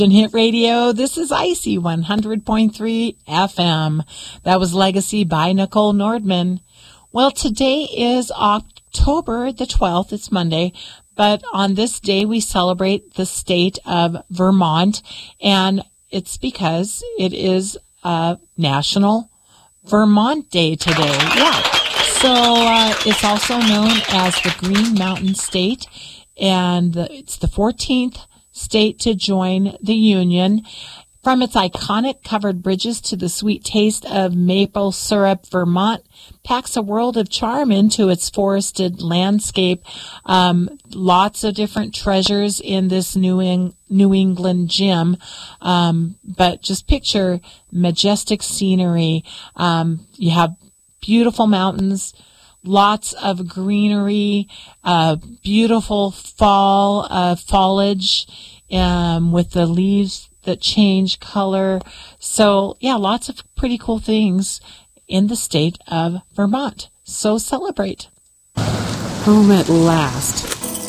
Hit Radio, this is Icy 100.3 FM. That was Legacy by Nicole Nordman. Well, today is October the 12th. It's Monday. But on this day, we celebrate the state of Vermont. And it's because it is National Vermont Day today. Yeah. So it's also known as the Green Mountain State. And it's the 14th state to join the Union. From its iconic covered bridges to the sweet taste of maple syrup, Vermont packs a world of charm into its forested landscape. Lots of different treasures in this New England gem. But just picture majestic scenery. You have beautiful mountains, lots of greenery, beautiful fall foliage with the leaves that change color. So, yeah, lots of pretty cool things in the state of Vermont. So celebrate. Home at last.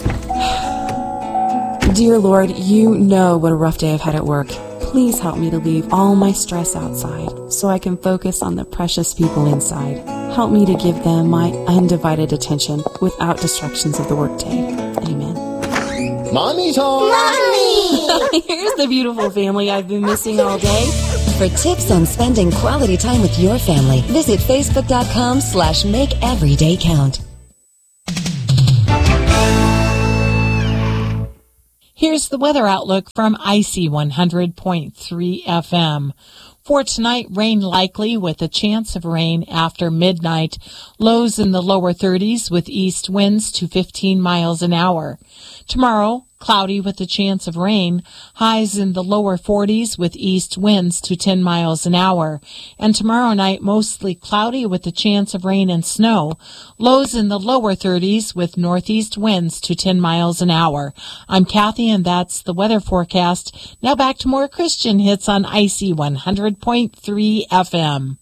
Dear Lord, you know what a rough day I've had at work. Please help me to leave all my stress outside so I can focus on the precious people inside. Help me to give them my undivided attention without distractions of the workday. Amen. Mommy time! Mommy! Here's the beautiful family I've been missing all day. For tips on spending quality time with your family, visit facebook.com/makeeverydaycount. Here's the weather outlook from Icy 100.3 FM. For tonight, rain likely with a chance of rain after midnight. Lows in the lower 30s with east winds to 15 miles an hour. Tomorrow, cloudy with a chance of rain. Highs in the lower 40s with east winds to 10 miles an hour. And tomorrow night, mostly cloudy with a chance of rain and snow. Lows in the lower 30s with northeast winds to 10 miles an hour. I'm Kathy, and that's the weather forecast. Now back to more Christian hits on Icy 100.3 FM.